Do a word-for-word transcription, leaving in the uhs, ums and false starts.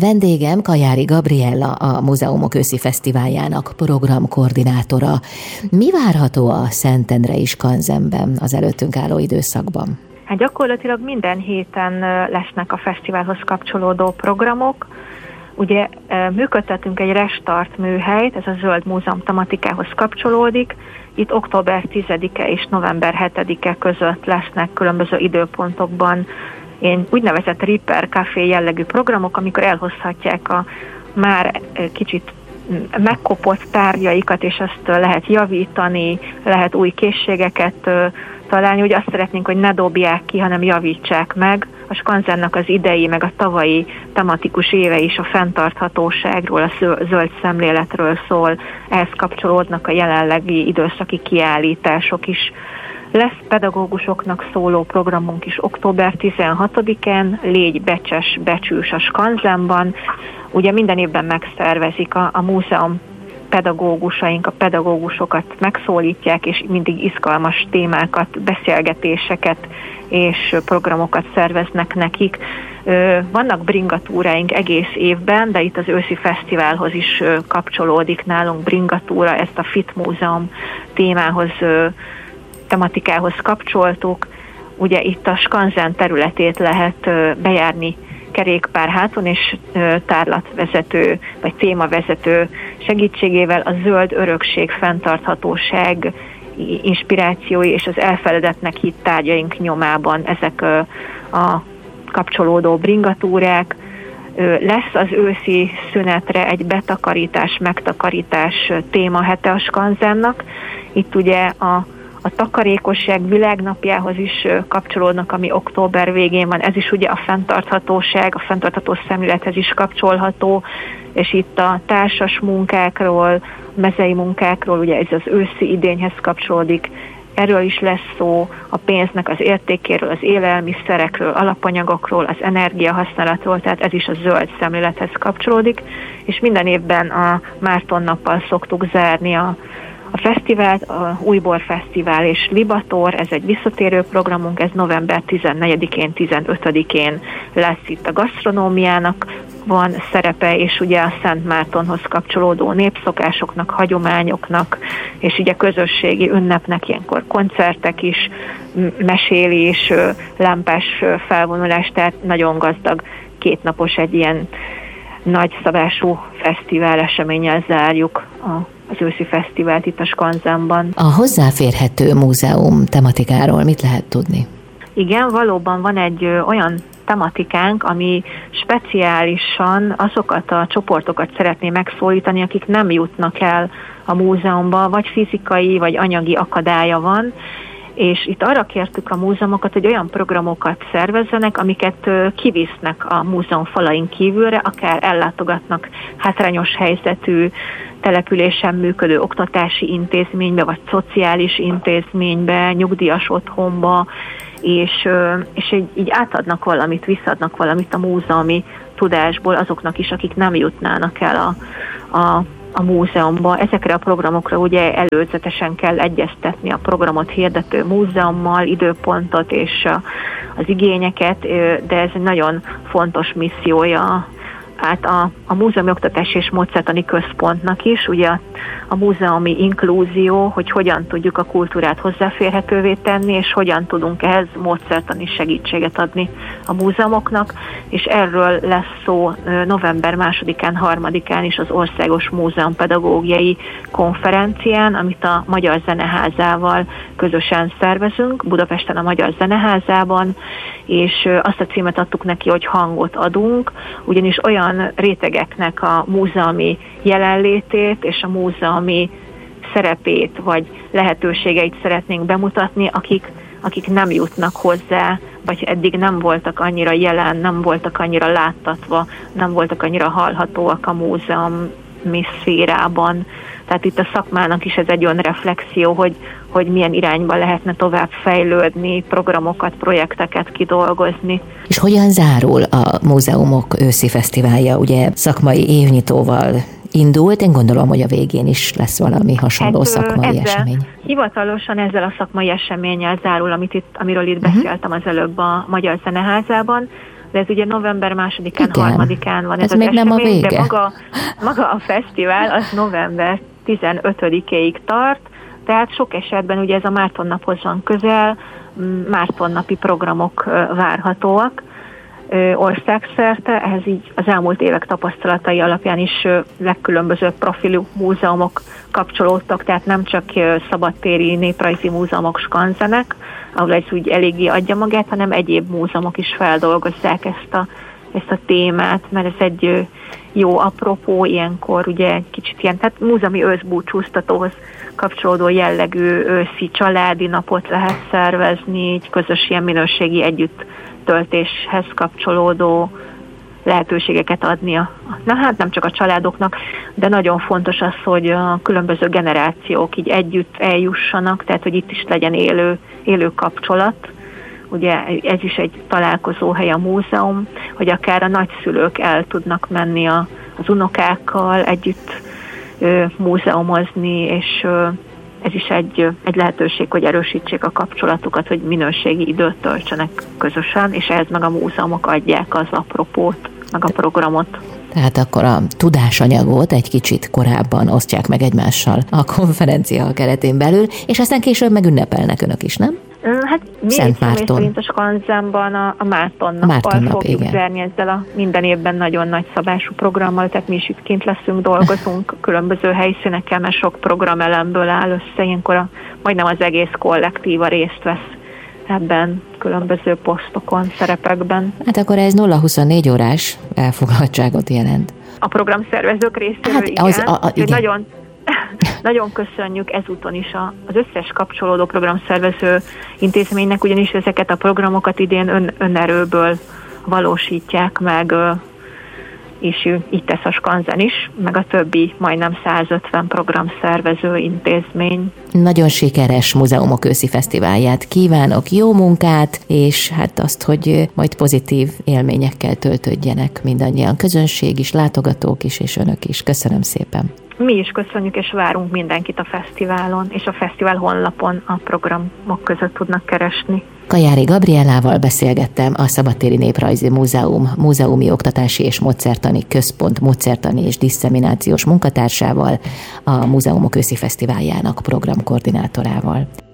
Vendégem Kajári Gabriella, a Múzeumok őszi fesztiváljának programkoordinátora. Mi várható a Szentendrei Skanzenben az előttünk álló időszakban? Hát gyakorlatilag minden héten lesznek a fesztiválhoz kapcsolódó programok. Ugye működtetünk egy restart műhelyt, ez a Zöld Múzeum tematikához kapcsolódik. Itt október tizedike és november hetedike között lesznek különböző időpontokban én úgynevezett Ripper Café jellegű programok, amikor elhozhatják a már kicsit megkopott tárgyaikat, és azt lehet javítani, lehet új készségeket találni. Ugye azt szeretnénk, hogy ne dobják ki, hanem javítsák meg. A Skanzennak az idei, meg a tavalyi tematikus éve is a fenntarthatóságról, a zöld szemléletről szól. Ehhez kapcsolódnak a jelenlegi időszaki kiállítások is. Lesz pedagógusoknak szóló programunk is október tizenhatodikán, Légy becses, becsűs a Skanzenban. Ugye minden évben megszervezik a, a múzeum pedagógusaink, a pedagógusokat megszólítják, és mindig izgalmas témákat, beszélgetéseket és programokat szerveznek nekik. Vannak bringatúráink egész évben, de itt az őszi fesztiválhoz is kapcsolódik nálunk bringatúra, ezt a Fit Múzeum témához, tematikához kapcsoltuk. Ugye itt a Skanzen területét lehet bejárni kerékpárháton, és tárlatvezető vagy témavezető segítségével a zöld örökség, fenntarthatóság inspirációi és az elfeledetnek hitt tárgyaink nyomában ezek a kapcsolódó bringatúrák. Lesz az őszi szünetre egy betakarítás, megtakarítás témahete a Skanzennak. Itt ugye a A takarékosság világnapjához is kapcsolódnak, ami október végén van. Ez is ugye a fenntarthatóság, a fenntartható szemlélethez is kapcsolható, és itt a társas munkákról, mezei munkákról, ugye ez az őszi idényhez kapcsolódik. Erről is lesz szó, a pénznek az értékéről, az élelmiszerekről, alapanyagokról, az energiahasználatról, tehát ez is a zöld szemlélethez kapcsolódik, és minden évben a Márton nappal szoktuk zárni a A fesztivált, a Újbor Fesztivál és Libator, ez egy visszatérő programunk, ez november tizennegyedikén, tizenötödikén lesz itt a gasztronómiának van szerepe, és ugye a Szent Mártonhoz kapcsolódó népszokásoknak, hagyományoknak, és ugye közösségi ünnepnek ilyenkor koncertek is, mesélés, lámpás felvonulás, tehát nagyon gazdag kétnapos egy ilyen nagyszabású fesztivál eseménnyel zárjuk a az őszi fesztivált itt a Skanzenban. A hozzáférhető múzeum tematikáról mit lehet tudni? Igen, valóban van egy ö, olyan tematikánk, ami speciálisan azokat a csoportokat szeretné megszólítani, akik nem jutnak el a múzeumba, vagy fizikai, vagy anyagi akadálya van, és itt arra kértük a múzeumokat, hogy olyan programokat szervezzenek, amiket kivisznek a múzeum falain kívülre, akár ellátogatnak hátrányos helyzetű településen működő oktatási intézménybe, vagy szociális intézménybe, nyugdíjas otthonba, és, és így, így átadnak valamit, visszadnak valamit a múzeumi tudásból azoknak is, akik nem jutnának el a, a a múzeumba. Ezekre a programokra ugye előzetesen kell egyeztetni a programot hirdető múzeummal, időpontot és az igényeket, de ez egy nagyon fontos missziója hát a, a Múzeumi Oktatási és Módszertani Központnak is, ugye a, a múzeumi inklúzió, hogy hogyan tudjuk a kultúrát hozzáférhetővé tenni, és hogyan tudunk ehhez módszertani segítséget adni a múzeumoknak, és erről lesz szó november másodikán, harmadikán is az Országos Múzeumpedagógiai Konferencián, amit a Magyar Zeneházával közösen szervezünk, Budapesten a Magyar Zeneházában, és azt a címet adtuk neki, hogy hangot adunk, ugyanis olyan rétegeknek a múzeumi jelenlétét és a múzeumi szerepét vagy lehetőségeit szeretnénk bemutatni, akik, akik nem jutnak hozzá, vagy eddig nem voltak annyira jelen, nem voltak annyira láttatva, nem voltak annyira hallhatóak a múzeumi szférában. Tehát itt a szakmának is ez egy olyan reflexió, hogy, hogy milyen irányba lehetne tovább fejlődni, programokat, projekteket kidolgozni. És hogyan zárul a Múzeumok őszi fesztiválja? Ugye szakmai évnyitóval indult, én gondolom, hogy a végén is lesz valami hasonló hát, szakmai ezzel, esemény. Hivatalosan ezzel a szakmai eseménnyel zárul, amit itt, amiről itt uh-huh. beszéltem az előbb a Magyar Zeneházában. de ez ugye november másodikán, Igen. harmadikán van ez, ez az még esemény, nem a vége. de maga, maga a fesztivál az november tizenötödikéig tart, tehát sok esetben ugye ez a Márton naphoz van közel, Márton napi programok várhatóak országszerte, ehhez így az elmúlt évek tapasztalatai alapján is legkülönbözőbb profilú múzeumok kapcsolódtak, tehát nem csak szabadtéri néprajzi múzeumok, skanzenek, ahol ez úgy eléggé adja magát, hanem egyéb múzeumok is feldolgozzák ezt a, ezt a témát, mert ez egy jó apropó, ilyenkor ugye egy kicsit ilyen, tehát múzeumi őszbúcsúztatóhoz kapcsolódó jellegű őszi családi napot lehet szervezni, egy közös ilyen minőségi együtttöltéshez kapcsolódó lehetőségeket adni a, na hát nem csak a családoknak, de nagyon fontos az, hogy a különböző generációk így együtt eljussanak, tehát hogy itt is legyen élő, élő kapcsolat. Ugye ez is egy találkozóhely a múzeum, hogy akár a nagyszülők el tudnak menni a, az unokákkal együtt ö, múzeumozni, és ö, ez is egy, egy lehetőség, hogy erősítsék a kapcsolatukat, hogy minőségi időt töltsenek közösen, és ehhez meg a múzeumok adják az apropót, meg a programot. Tehát akkor a tudásanyagot egy kicsit korábban osztják meg egymással a konferencia keretén belül, és aztán később meg ünnepelnek önök is, nem? Hát mi Szent Márton. Szerint a Skanzenban a, a Márton nappal Márton nap, fogjuk igen. zárni ezzel a minden évben nagyon nagy szabású programmal, tehát mi is itt kint leszünk, dolgozunk különböző helyszínekkel, mert sok programelemből áll össze, ilyenkor a, majdnem az egész kollektíva részt vesz ebben, különböző posztokon, szerepekben. Hát akkor ez nulla huszonnégy órás elfoglaltságot jelent. A programszervezők részéről Hát igen, az, a, a, igen. Nagyon, nagyon köszönjük ezúton is a, az összes kapcsolódó programszervező intézménynek, ugyanis ezeket a programokat idén ön, önerőből valósítják meg, és így tesz a Skanzen is, meg a többi majdnem százötven programszervező intézmény. Nagyon sikeres Múzeumok őszi fesztiválját kívánok, jó munkát, és hát azt, hogy majd pozitív élményekkel töltődjenek mindannyian, közönség is, látogatók is, és önök is. Köszönöm szépen. Mi is köszönjük, és várunk mindenkit a fesztiválon, és a fesztivál honlapon a programok között tudnak keresni. Kajári Gabriellával beszélgettem, a Szabadtéri Néprajzi Múzeum Múzeumi Oktatási és Módszertani Központ módszertani és disszeminációs munkatársával, a Múzeumok őszi fesztiváljának programkoordinátorával.